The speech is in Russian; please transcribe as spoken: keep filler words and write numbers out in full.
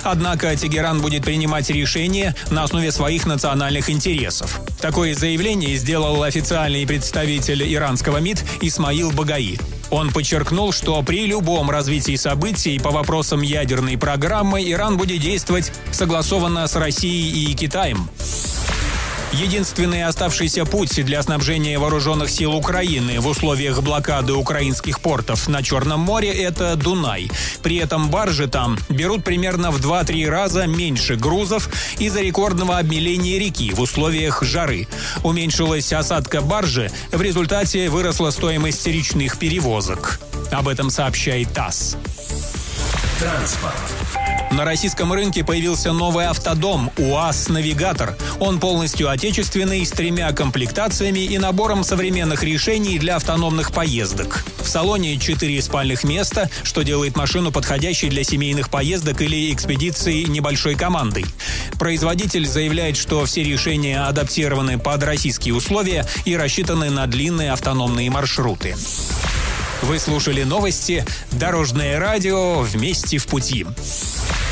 Однако Тегеран будет принимать решения на основе своих национальных интересов. Такое заявление сделал официальный представитель иранского МИД Исмаил Багаи. Он подчеркнул, что при любом развитии событий по вопросам ядерной программы Иран будет действовать согласованно с Россией и Китаем. Единственный оставшийся путь для снабжения вооруженных сил Украины в условиях блокады украинских портов на Черном море – это Дунай. При этом баржи там берут примерно в два-три раза меньше грузов из-за рекордного обмеления реки в условиях жары. Уменьшилась осадка баржи, в результате выросла стоимость речных перевозок. Об этом сообщает ТАСС. Транспорт. На российском рынке появился новый автодом УАЗ «Навигатор». Он полностью отечественный, с тремя комплектациями и набором современных решений для автономных поездок. В салоне четыре спальных места, что делает машину подходящей для семейных поездок или экспедиций небольшой командой. Производитель заявляет, что все решения адаптированы под российские условия и рассчитаны на длинные автономные маршруты. Вы слушали новости «Дорожное радио. Вместе в пути».